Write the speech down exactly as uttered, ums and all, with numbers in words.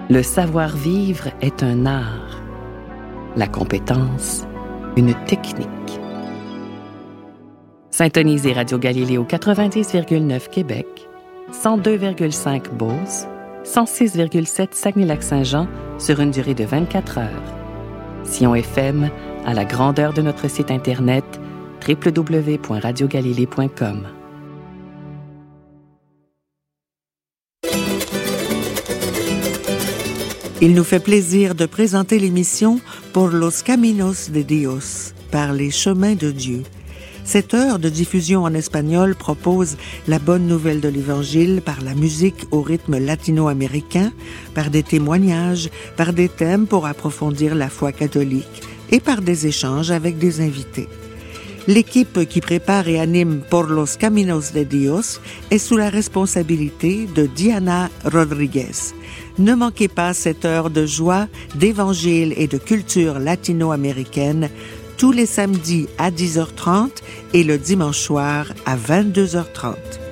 Le savoir-vivre est un art. La compétence, une technique. Syntonisez Radio Galiléo quatre-vingt-dix virgule neuf Québec, cent deux virgule cinq Beauce, cent six virgule sept Saguenay-Lac-Saint-Jean sur une durée de vingt-quatre heures. Sion F M à la grandeur de notre site Internet w w w point radio galilée point com. Il nous fait plaisir de présenter l'émission Por los Caminos de Dios, par les chemins de Dieu. Cette heure de diffusion en espagnol propose la bonne nouvelle de l'Évangile par la musique au rythme latino-américain, par des témoignages, par des thèmes pour approfondir la foi catholique et par des échanges avec des invités. L'équipe qui prépare et anime Por los Caminos de Dios est sous la responsabilité de Diana Rodriguez. Ne manquez pas cette heure de joie, d'évangile et de culture latino-américaine tous les samedis à dix heures trente et le dimanche soir à vingt-deux heures trente.